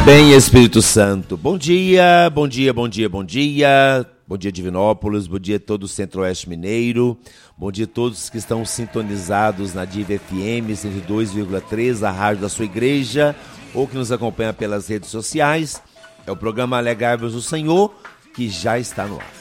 Bem, Espírito Santo, bom dia, bom dia, bom dia, bom dia. Bom dia, Divinópolis, bom dia a todo o Centro-Oeste Mineiro, bom dia a todos que estão sintonizados na Diva FM 102,3, a rádio da sua igreja, ou que nos acompanha pelas redes sociais. É o programa Alegrai-vos o Senhor, que já está no ar.